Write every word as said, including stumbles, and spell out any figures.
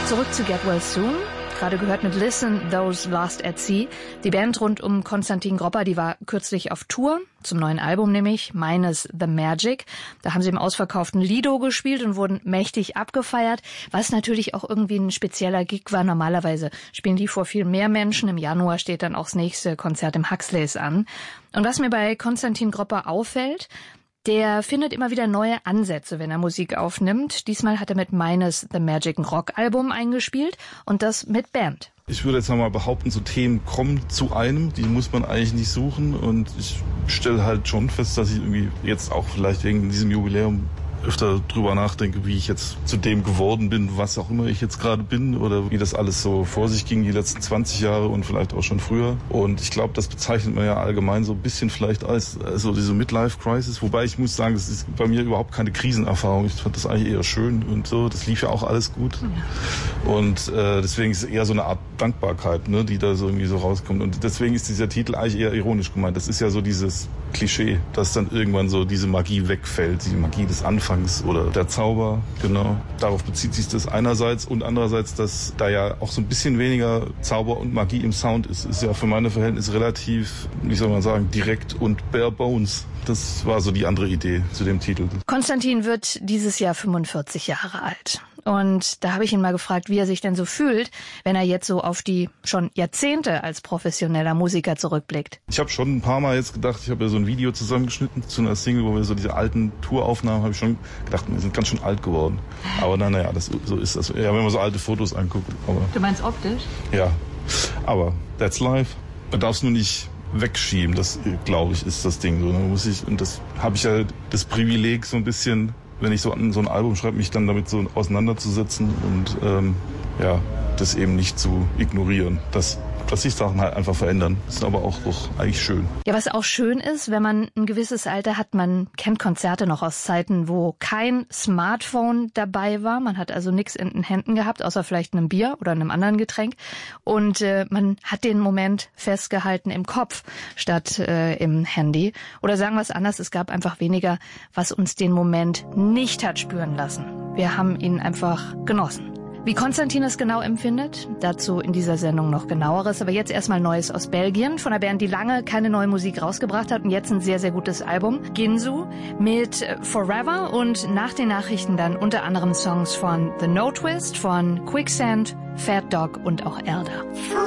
Zurück zu Get Well Soon. Gerade gehört mit Listen, Those Lost at Sea. Die Band rund um Konstantin Gropper, die war kürzlich auf Tour, zum neuen Album nämlich, Minus the Magic. Da haben sie im ausverkauften Lido gespielt und wurden mächtig abgefeiert, was natürlich auch irgendwie ein spezieller Gig war. Normalerweise spielen die vor viel mehr Menschen. Im Januar steht dann auch das nächste Konzert im Huxleys an. Und was mir bei Konstantin Gropper auffällt, der findet immer wieder neue Ansätze, wenn er Musik aufnimmt. Diesmal hat er mit Minus the Magic ein Rockalbum eingespielt und das mit Band. Ich würde jetzt mal behaupten, so Themen kommen zu einem, die muss man eigentlich nicht suchen. Und ich stelle halt schon fest, dass ich irgendwie jetzt auch vielleicht wegen diesem Jubiläum öfter drüber nachdenke, wie ich jetzt zu dem geworden bin, was auch immer ich jetzt gerade bin oder wie das alles so vor sich ging die letzten zwanzig Jahre und vielleicht auch schon früher. Und ich glaube, das bezeichnet man ja allgemein so ein bisschen vielleicht als so diese Midlife-Crisis, wobei ich muss sagen, das ist bei mir überhaupt keine Krisenerfahrung. Ich fand das eigentlich eher schön und so. Das lief ja auch alles gut. Ja. Und äh, deswegen ist es eher so eine Art Dankbarkeit, ne, die da so irgendwie so rauskommt. Und deswegen ist dieser Titel eigentlich eher ironisch gemeint. Das ist ja so dieses Klischee, dass dann irgendwann so diese Magie wegfällt, die Magie des Anfangs oder der Zauber, genau. Darauf bezieht sich das einerseits und andererseits, dass da ja auch so ein bisschen weniger Zauber und Magie im Sound ist. Ist ja für meine Verhältnisse relativ, wie soll man sagen, direkt und bare bones. Das war so die andere Idee zu dem Titel. Konstantin wird dieses Jahr fünfundvierzig Jahre alt. Und da habe ich ihn mal gefragt, wie er sich denn so fühlt, wenn er jetzt so auf die schon Jahrzehnte als professioneller Musiker zurückblickt. Ich habe schon ein paar Mal jetzt gedacht, ich habe ja so ein Video zusammengeschnitten zu einer Single, wo wir so diese alten Touraufnahmen, habe ich schon gedacht, wir sind ganz schön alt geworden. Aber na, naja, das, so ist das. Ja, wenn man so alte Fotos anguckt. Aber, du meinst optisch? Ja, aber that's life. Man darf es nur nicht wegschieben, das, glaube ich, ist das Ding. So, da muss ich, und das habe ich ja das Privileg, so ein bisschen, wenn ich so an so ein Album schreibe, mich dann damit so auseinanderzusetzen und ähm, ja, das eben nicht zu ignorieren. Das, dass sich Sachen halt einfach verändern. Das ist aber auch doch eigentlich schön. Ja, was auch schön ist, wenn man ein gewisses Alter hat, man kennt Konzerte noch aus Zeiten, wo kein Smartphone dabei war. Man hat also nichts in den Händen gehabt, außer vielleicht einem Bier oder einem anderen Getränk. Und äh, man hat den Moment festgehalten im Kopf statt äh, im Handy. Oder sagen wir es anders, es gab einfach weniger, was uns den Moment nicht hat spüren lassen. Wir haben ihn einfach genossen. Wie Konstantin es genau empfindet, dazu in dieser Sendung noch genaueres. Aber jetzt erstmal Neues aus Belgien, von einer Band, die lange keine neue Musik rausgebracht hat und jetzt ein sehr, sehr gutes Album. Ginzu mit Forever und nach den Nachrichten dann unter anderem Songs von The No Twist, von Quicksand, Fat Dog und auch Elder.